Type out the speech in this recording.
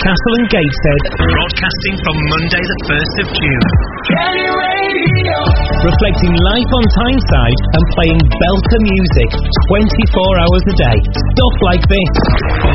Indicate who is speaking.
Speaker 1: Newcastle and Gateshead.
Speaker 2: Broadcasting from Monday the 1st of June.
Speaker 3: Kenny Radio.
Speaker 1: Reflecting life on Tyneside and playing belter music 24 hours a day. Stuff like this.